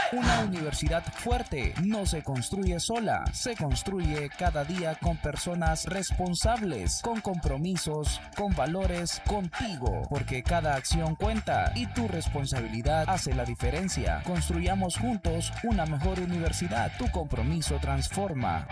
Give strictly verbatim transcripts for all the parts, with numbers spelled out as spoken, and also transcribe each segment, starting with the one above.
Una universidad fuerte no se construye sola, se construye cada día con personas responsables, con compromisos, con valores, contigo, porque cada acción cuenta y tu responsabilidad hace la diferencia. Construyamos juntos una mejor universidad. Tu compromiso transforma.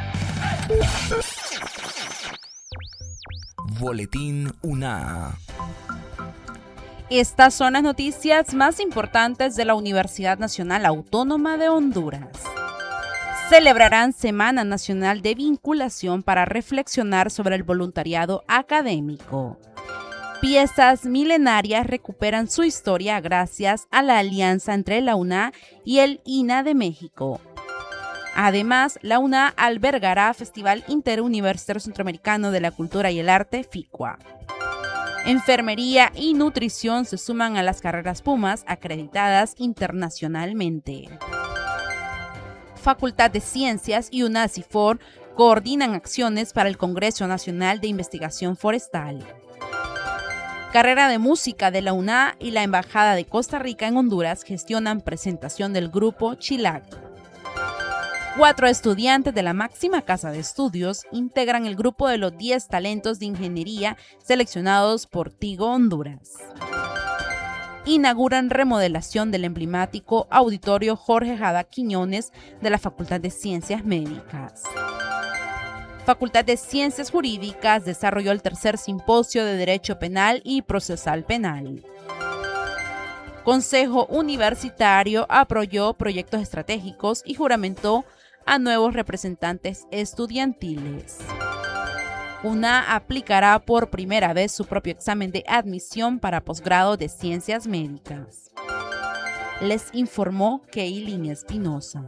Boletín U N A. Estas son las noticias más importantes de la Universidad Nacional Autónoma de Honduras. Celebrarán Semana Nacional de Vinculación para reflexionar sobre el voluntariado académico. Piezas milenarias recuperan su historia gracias a la alianza entre la U N A y el I N A de México. Además, la U N A albergará Festival Interuniversitario Centroamericano de la Cultura y el Arte, FICUA. Enfermería y nutrición se suman a las carreras Pumas acreditadas internacionalmente. Facultad de Ciencias y UNACIFOR coordinan acciones para el Congreso Nacional de Investigación Forestal. Carrera de Música de la U N A y la Embajada de Costa Rica en Honduras gestionan presentación del grupo Chilac. Cuatro estudiantes de la máxima casa de estudios integran el grupo de los diez talentos de ingeniería seleccionados por Tigo Honduras. Inauguran remodelación del emblemático Auditorio Jorge Jada Quiñones de la Facultad de Ciencias Médicas. Facultad de Ciencias Jurídicas desarrolló el tercer simposio de Derecho Penal y Procesal Penal. Consejo Universitario aprobó proyectos estratégicos y juramentó a nuevos representantes estudiantiles. U N A aplicará por primera vez su propio examen de admisión para posgrado de Ciencias Médicas. Les informó Keilin Espinosa.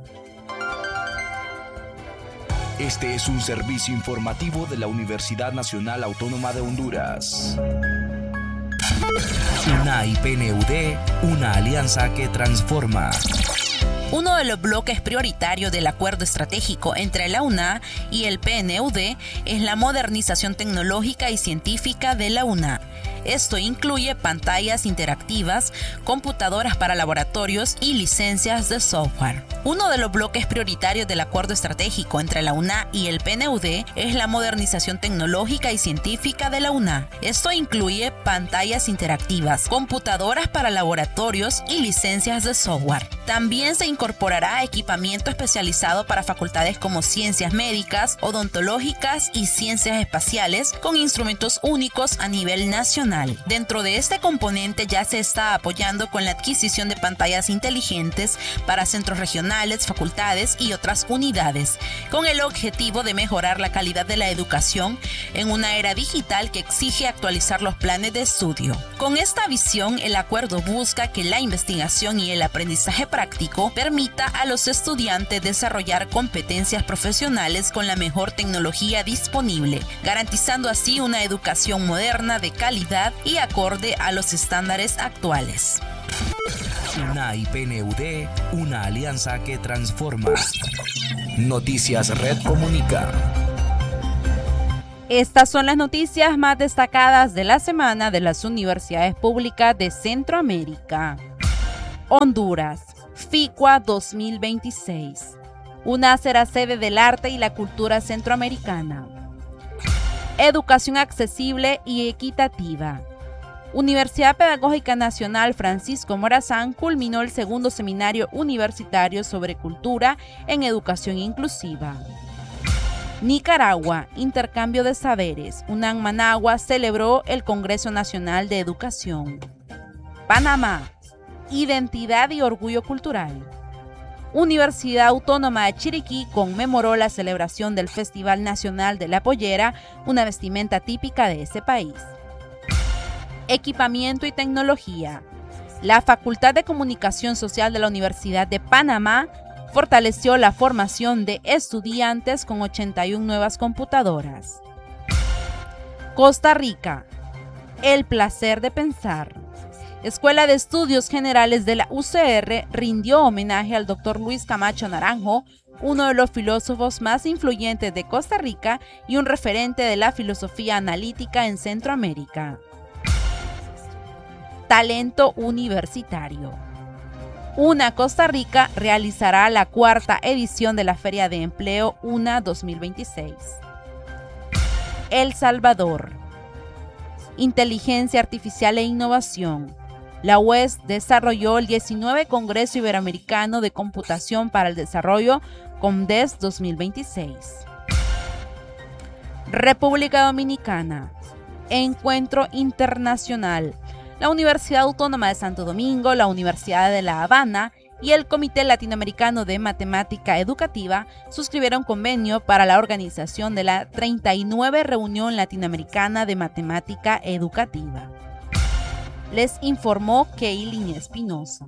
Este es un servicio informativo de la Universidad Nacional Autónoma de Honduras. U N A y P N U D, una alianza que transforma. Uno de los bloques prioritarios del acuerdo estratégico entre la U N A y el P N U D es la modernización tecnológica y científica de la U N A. Esto incluye pantallas interactivas, computadoras para laboratorios y licencias de software. Uno de los bloques prioritarios del acuerdo estratégico entre la U N A y el P N U D es la modernización tecnológica y científica de la U N A. Esto incluye pantallas interactivas, computadoras para laboratorios y licencias de software. También se incorporará equipamiento especializado para facultades como ciencias médicas, odontológicas y ciencias espaciales con instrumentos únicos a nivel nacional. Dentro de este componente ya se está apoyando con la adquisición de pantallas inteligentes para centros regionales, facultades y otras unidades, con el objetivo de mejorar la calidad de la educación en una era digital que exige actualizar los planes de estudio. Con esta visión, el acuerdo busca que la investigación y el aprendizaje práctico permita a los estudiantes desarrollar competencias profesionales con la mejor tecnología disponible, garantizando así una educación moderna de calidad y acorde a los estándares actuales. U N A y P N U D, una alianza que transforma. Noticias Red Comunica. Estas son las noticias más destacadas de la semana de las universidades públicas de Centroamérica. Honduras, FICUA dos mil veintiséis. U N A será sede del arte y la cultura centroamericana. Educación accesible y equitativa. Universidad Pedagógica Nacional Francisco Morazán culminó el segundo seminario universitario sobre cultura en educación inclusiva. Nicaragua, intercambio de saberes. UNAM Managua celebró el Congreso Nacional de Educación. Panamá, identidad y orgullo cultural. Universidad Autónoma de Chiriquí conmemoró la celebración del Festival Nacional de la Pollera, una vestimenta típica de ese país. Equipamiento y tecnología. La Facultad de Comunicación Social de la Universidad de Panamá fortaleció la formación de estudiantes con ochenta y una nuevas computadoras. Costa Rica. El placer de pensar. Escuela de Estudios Generales de la U C R rindió homenaje al doctor Luis Camacho Naranjo, uno de los filósofos más influyentes de Costa Rica y un referente de la filosofía analítica en Centroamérica. Talento universitario. UNA Costa Rica realizará la cuarta edición de la Feria de Empleo UNA dos mil veintiséis. El Salvador. Inteligencia Artificial e Innovación. La U E S desarrolló el diecinueve Congreso Iberoamericano de Computación para el Desarrollo COMDES dos mil veintiséis. República Dominicana. Encuentro Internacional. La Universidad Autónoma de Santo Domingo, la Universidad de La Habana y el Comité Latinoamericano de Matemática Educativa suscribieron convenio para la organización de la treinta y nueve Reunión Latinoamericana de Matemática Educativa. Les informó Keilin Espinosa.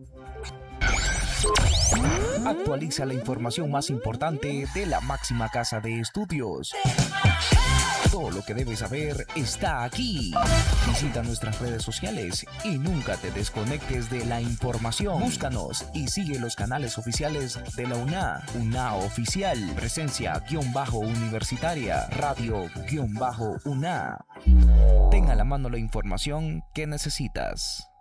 Actualiza la información más importante de la máxima casa de estudios. Todo lo que debes saber está aquí. Visita nuestras redes sociales y nunca te desconectes de la información. Búscanos y sigue los canales oficiales de la U N A. U N A Oficial, presencia guión bajo universitaria, radio guión bajo U N A. Ten a la mano la información que necesitas.